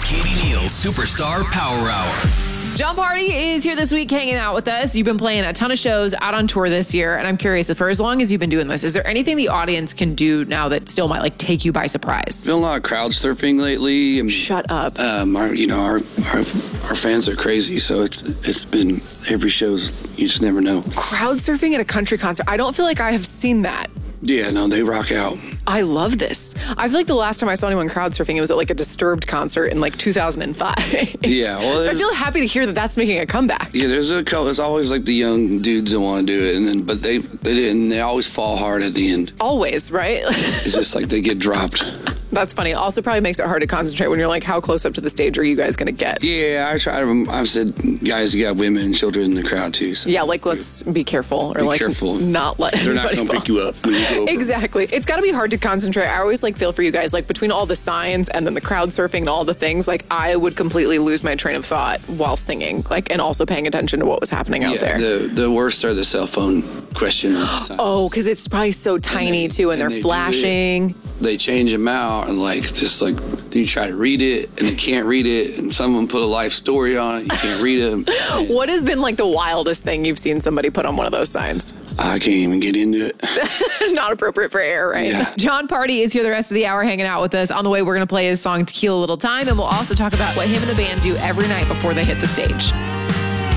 Katie Neal's Superstar Power Hour. Jon Pardi is here this week hanging out with us. You've been playing a ton of shows out on tour this year, and I'm curious, for as long as you've been doing this, is there anything the audience can do now that still might take you by surprise? Been a lot of crowd surfing lately. Shut up. Our fans are crazy, so it's been every show's, you just never know. Crowd surfing at a country concert. I don't feel like I have seen that. Yeah, no, they rock out. I love this. I feel like the last time I saw anyone crowd surfing, it was at a Disturbed concert in 2005. Yeah, well, so I feel happy to hear that that's making a comeback. Yeah, there's always the young dudes that want to do it, but they always fall hard at the end. Always, right? It's just they get dropped. That's funny. Also probably makes it hard to concentrate when you're how close up to the stage are you guys going to get? Yeah, I've said, guys, you got women and children in the crowd too. So. Yeah, let's be careful. Or be careful. Not let They're not going to pick you up when you go over. Exactly. It's got to be hard to concentrate. I always feel for you guys, between all the signs and then the crowd surfing and all the things, I would completely lose my train of thought while singing, and also paying attention to what was happening out there. The worst are the cell phone question signs. Oh, because it's probably so tiny too, and they're flashing. They change them out and then you try to read it and they can't read it, and someone put a life story on it, you can't read it. What has been the wildest thing you've seen somebody put on one of those signs? I can't even get into it. Not appropriate for air, right? Yeah. Jon Pardi is here the rest of the hour hanging out with us. On the way, we're going to play his song Tequila Little Time, and we'll also talk about what him and the band do every night before they hit the stage.